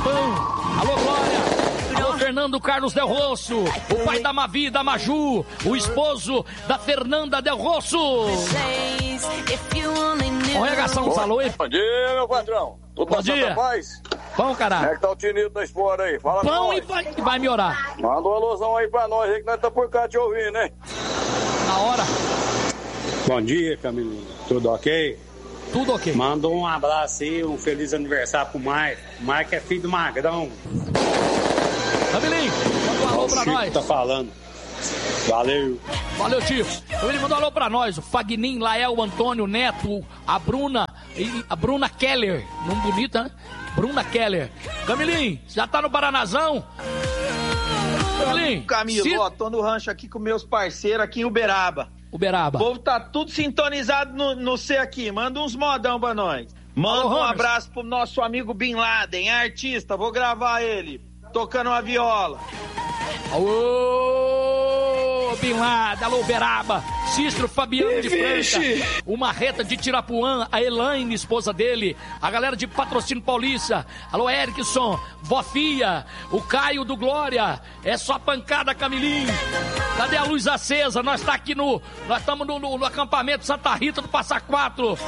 Pão. Alô, Glória. Alô, Fernando Carlos Del Rosso. O pai da Mavi, da Maju. O esposo da Fernanda Del Rosso. Arregação dos alô aí. Bom dia, meu patrão. Tudo Bom dia. Paz? Pão, caralho. Como é que tá o Tinito da Espora aí? Fala com Pão nós. e vai melhorar. Manda um alusão aí pra nós aí, que nós tá por cá te ouvindo, hein? Na hora. Bom dia, Camilinho. Tudo ok? Tudo ok. Manda um abraço aí, um feliz aniversário pro Mike. O Mike é filho do Magrão. Camilinho, manda um alô pra Chico nós. tá falando. Valeu. Valeu, tio. Ele mandou um alô pra nós. O Fagnin, Lael, o Antônio, Neto, a Bruna e a Bruna Keller. Nome bonito, né? Bruna Keller. Camilinho, já tá no Paranazão? Camilinho. Camilo, ó, tô no rancho aqui com meus parceiros aqui em Uberaba. Uberaba. O povo tá tudo sintonizado no C aqui. Manda uns modão pra nós. Manda Alô, um Ramos. abraço pro nosso amigo Bin Laden, é artista. Vou gravar ele tocando uma viola. Alô, Bin Laden, alô, Uberaba. Cícero Fabiano de Franca. O Marreta de Tirapuã. A Elaine, esposa dele. A galera de Patrocínio Paulista. Alô, Erickson. Vofia. O Caio do Glória. É só pancada, Camilinho. Cadê a luz acesa? Nós tá aqui nós estamos no acampamento Santa Rita do Passa Quatro.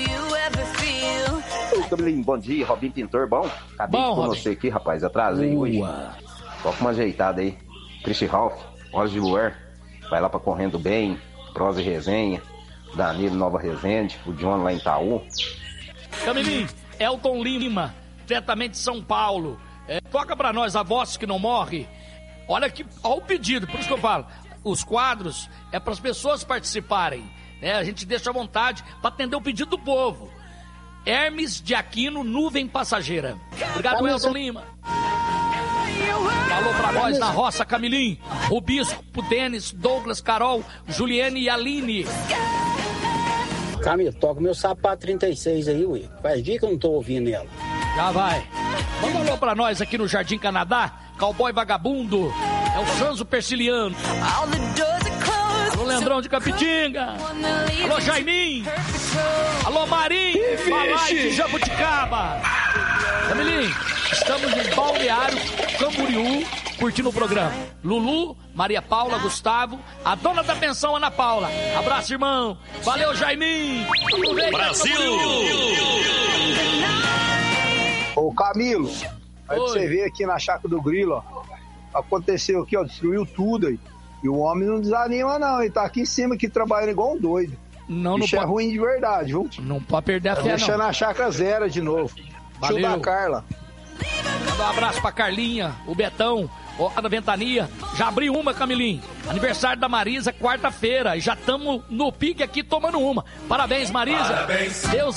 Oi, Camilinho, bom dia, Robin Pintor, bom? Acabei Bom, com Robin. você aqui, rapaz, atrasei hoje. Toca uma ajeitada aí. Christian Ralph, Horas de Luar, vai lá pra Correndo Bem, Prosa e Resenha, Danilo Nova Resende, o John lá em Itaú. Camilinho, Elton Lima, diretamente de São Paulo. Toca pra nós A Voz Que Não Morre. Olha o pedido, por isso que eu falo. Os quadros é para as pessoas participarem, né? A gente deixa à vontade para atender o pedido do povo. Hermes de Aquino, Nuvem Passageira. Obrigado, Elton Lima. Falou pra nós na roça, Camilinho. O Bispo, Denis, Douglas, Carol, Juliane e Aline. Camilo, toca meu sapato 36 aí, ué. Faz dia que eu não tô ouvindo ela. Já vai. Manda um alô pra nós aqui no Jardim Canadá. Cowboy Vagabundo. É o Sanzo Persiliano. Alô, Leandrão de Capitinga. Alô, Jaiminho. Alô, Marim. Balai de Jabuticaba. Camilinho, estamos em Balneário Camboriú, curtindo o programa. Lulu, Maria Paula, Gustavo, a dona da pensão, Ana Paula. Abraço, irmão. Valeu, Jaiminho. Brasil! Ô, Camilo, aí você vê aqui na Chácara do Grilo, ó. Aconteceu aqui, ó, destruiu tudo aí. E o homem não desanima, não. Ele tá aqui em cima, aqui, trabalhando igual um doido. Não Isso é ruim de verdade, viu? Não pode perder a fé, deixando não. a chácara zero de novo. Valeu. Tio da Carla. Manda um abraço pra Carlinha, o Betão, a da Ventania. Já abri uma, Camilinho. Aniversário da Marisa, quarta-feira. E já estamos no pique aqui tomando uma. Parabéns, Marisa. Parabéns. Deus